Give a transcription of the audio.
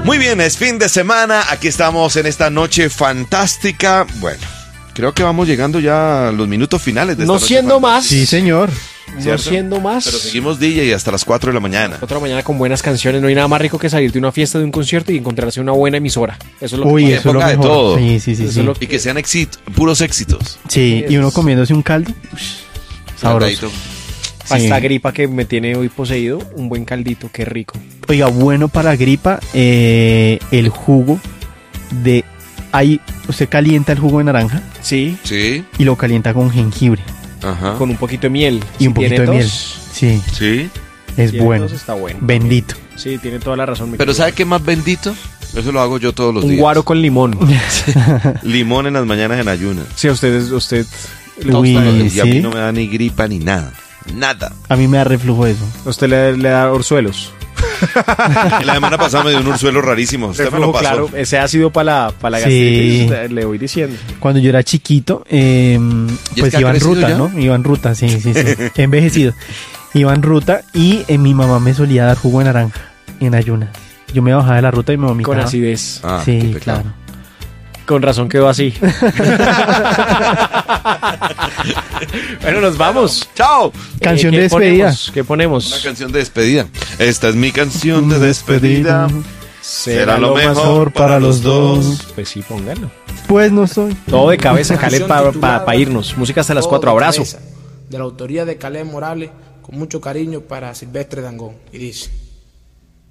Muy bien, es fin de semana. Aquí estamos en esta noche fantástica. Bueno, creo que vamos llegando ya a los minutos finales de esta No noche siendo fantástica. más. Sí, señor. No ¿Cierto? siendo más. Pero seguimos DJ hasta las 4 de la mañana. Otra mañana con buenas canciones. No hay nada más rico que salir de una fiesta, de un concierto y encontrarse una buena emisora. Eso es lo Uy, que eso es lo ponga de mejor. todo. Sí, sí, sí. Eso Sí, es lo Y que sean puros éxitos. sí. Y uno comiéndose un caldo. Sabroso. Caldadito. Para Sí. esta gripa que me tiene hoy poseído, un buen caldito, qué rico. Oiga, bueno para gripa, el jugo de... Ahí usted calienta el jugo de naranja Sí, Sí, y lo calienta con jengibre ajá. con un poquito de miel. y Si un poquito tiene de miel. tos, Sí, Sí. es tiene bueno. tos, está bueno. Bendito. Sí, tiene toda la razón. Pero ¿sabe qué más bendito? Eso lo hago yo todos los Un días. guaro con limón. Limón en las mañanas en ayunas. Sí, a usted Uy, Y a mí sí. no me da ni gripa ni nada. Nada. A mí me da reflujo eso. le da orzuelos. La semana pasada me dio un ursuelo rarísimo. Usted me lo pasó. Claro, ese ácido para la Sí. gastritis, le voy diciendo. Cuando yo era chiquito, pues que ha iba en crecido ruta, ya? ¿no? Iba en ruta, sí, sí, sí. He envejecido. Iba en ruta y mi mamá me solía dar jugo de naranja en ayunas. Yo me bajaba de la ruta y me vomitaba. Con acidez. Ah, qué Sí, pecado. claro. Con razón quedó así. Bueno, nos vamos. ¡Chao! Canción ¿Qué de despedida. ponemos? ¿Qué ponemos? Una canción de despedida. Esta es mi canción de despedida. Será lo mejor para los dos. Pues sí, póngalo. Pues no soy. Todo de cabeza, Caleb, Canción titulada para irnos. Música hasta las Todo 4. de Abrazo. cabeza, de la autoría de Caleb Morales, con mucho cariño para Silvestre Dangond. Y dice...